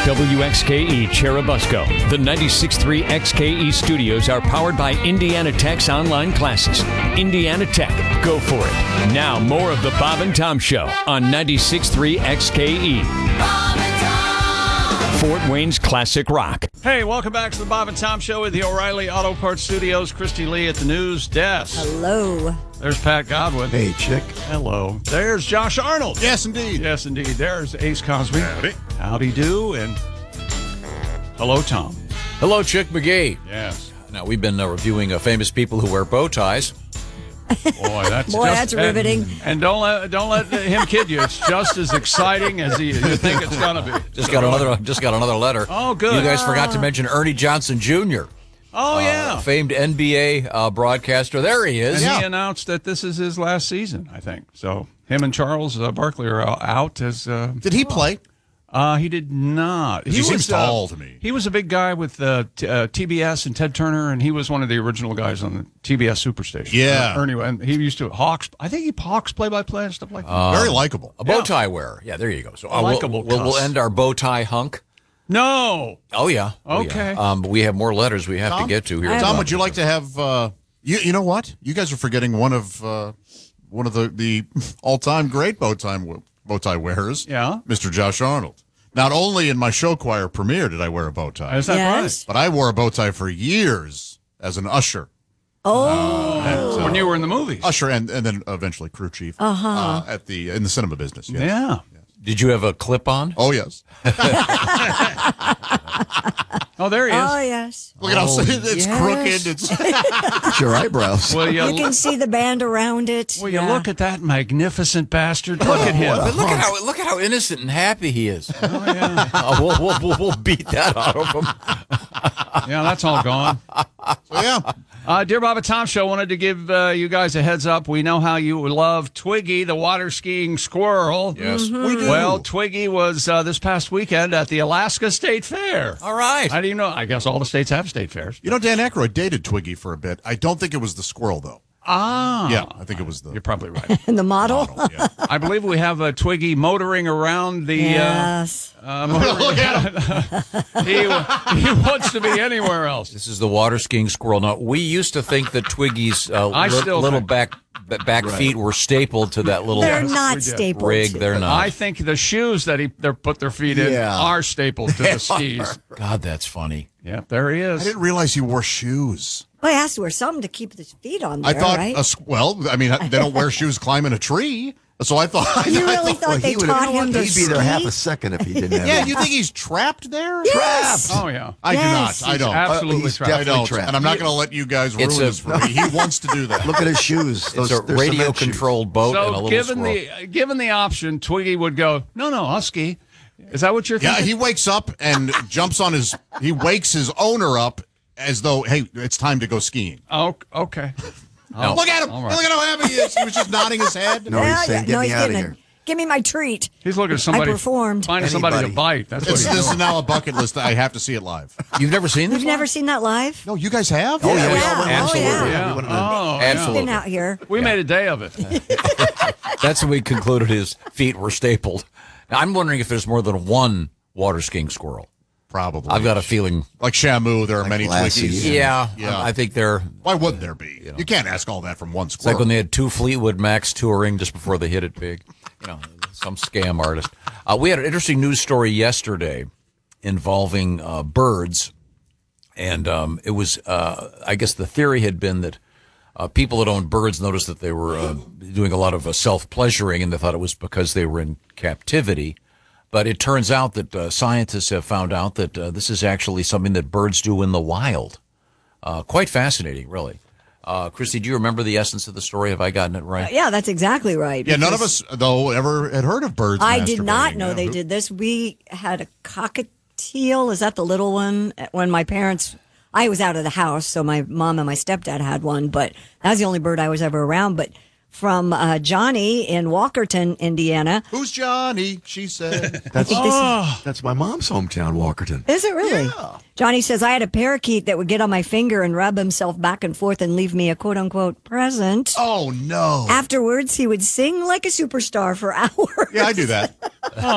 WXKE Cherubusco. The 96.3 XKE studios are powered by Indiana Tech's online classes. Indiana Tech, go for it. Now, more of the Bob and Tom Show on 96.3 XKE. Bob and Tom. Fort Wayne's classic rock. Hey, welcome back to the Bob and Tom Show with the O'Reilly Auto Parts Studios. Christy Lee at the news desk. Hello. There's Pat Godwin. Hey, Chick. Hello. There's Josh Arnold. Yes, indeed. Yes, indeed. There's Ace Cosby. Howdy. Howdy do. And hello, Tom. Hello, Chick McGee. Yes. Now, we've been reviewing famous people who wear bow ties. Boy, that's riveting. And don't let him kid you. It's just as exciting as you think it's going to be. Just got another letter. Oh, good. You guys forgot to mention Ernie Johnson Jr. Oh, yeah. Famed NBA broadcaster. There he is. And he announced that this is his last season, I think. So him and Charles Barkley are out as. Did he play? He did not. He seems tall to me. He was a big guy with TBS and Ted Turner, and he was one of the original guys on the TBS Superstation. Yeah. Ernie, and he used to Hawks. I think he Hawks play-by-play and stuff like that. Very likable. A bow tie wearer. Yeah, there you go. So Likeable we'll end our bow tie hunk. No. Oh, yeah. Okay. But we have more letters we have to get to here. Tom, would you like to have? You know what? You guys are forgetting one of the all-time great bow tie wearers. Yeah. Mr. Josh Arnold. Not only in my show choir premiere did I wear a bow tie, Is that Yes. but I wore a bow tie for years as an usher. Oh. when you were in the movies. Usher and then eventually crew chief in the cinema business. Yes. Yeah. Did you have a clip on? Oh, yes. Oh, there he is. Oh, yes. Look at how it's yes. crooked. It's your eyebrows. Well, You can see the band around it. you look at that magnificent bastard. Look at him. But look at how innocent and happy he is. Oh, yeah. We'll beat that out of him. Yeah, that's all gone. So, yeah. Dear Bob and Tom Show, wanted to give you guys a heads up. We know how you love Twiggy, the water skiing squirrel. Yes, we do. Well, Twiggy was this past weekend at the Alaska State Fair. All right. How do you know? I guess all the states have state fairs. You know, Dan Aykroyd dated Twiggy for a bit. I don't think it was the squirrel, though. Ah. Yeah, I think it was the You're probably right. And the model. model. Yeah. I believe we have a Twiggy motoring around the... Yes. Look at him. He wants to be anywhere else. This is the water skiing squirrel. Now, we used to think that Twiggy's still little think- back feet were stapled to that little They're we not did. stapled. rig. They're not. I think the shoes that they put their feet in Yeah. are stapled to the skis. God, that's funny. Yeah, there he I is. didn't realize he wore shoes. Well, he has to wear something to keep his feet on there, I thought, right? they don't wear shoes climbing a tree. So I thought. You really thought they taught him to He'd be there half ski? a second if he didn't have Yeah, it. you think he's trapped there? Yes. Oh, yeah. I Yes. do not. I don't. Absolutely he's trapped. I definitely don't. trapped. And I'm not going to let you guys ruin It's this for me. He wants to do that. Look at his shoes. It's a they're radio-controlled boat and a So little given squirrel. given the option, Twiggy would go, no, I'll ski. Is that what you're Yeah, thinking? he wakes up and jumps on his. He wakes his owner up as though, hey, it's time to go skiing. Oh, okay. No. Look at him. all right. Look at how happy he is. He was just nodding his head. No, he's saying, get me he's out of getting here. Give me my treat. He's looking at somebody. performed. Finding somebody to Anybody. bite. That's what This he's is doing. now a bucket list. I have to see it live. You've never seen this? You've never seen that live? No, you guys have? Oh, yeah, we Yeah. all went. Oh, Absolutely. yeah. Yeah. We went on Oh, Been Absolutely. out here. We made a day of it. That's when we concluded his feet were stapled. Now, I'm wondering if there's more than one water skiing squirrel. Probably. I've got a feeling. Like Shamu, there are many Lassie. Twiggies. Yeah, Yeah. I think they're. Why wouldn't there be? You can't ask all that from one It's like squirrel. when they had two Fleetwood Macs touring just before they hit it big. You know, some scam artist. We had an interesting news story yesterday involving birds, and it was, I guess the theory had been that people that owned birds noticed that they were doing a lot of self-pleasuring, and they thought it was because they were in captivity. But it turns out that scientists have found out that this is actually something that birds do in the wild. Quite fascinating, really. Christy, do you remember the essence of the story? Have I gotten it right? Yeah, that's exactly right. Yeah, none of because us, though, ever had heard of birds I did not masturbating. know Yeah. they did this. We had a cockatiel. Is that the little one? When my parents, I was out of the house, so my mom and my stepdad had one, but that was the only bird I was ever around. But from Johnny in Walkerton, Indiana. Who's Johnny? She said. That's my mom's hometown, Walkerton. Is it really? Yeah. Johnny says, I had a parakeet that would get on my finger and rub himself back and forth and leave me a quote-unquote present. Oh, no. Afterwards, he would sing like a superstar for hours. Yeah, I do that.